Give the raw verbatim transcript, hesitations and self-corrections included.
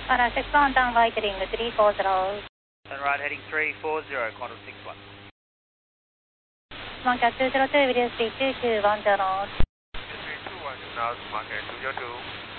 Para six one, down right heading three four zero. Turn right heading three four zero, quantum six one. Monk two zero two, video speed two two one zero. three two one, now Monk two zero two.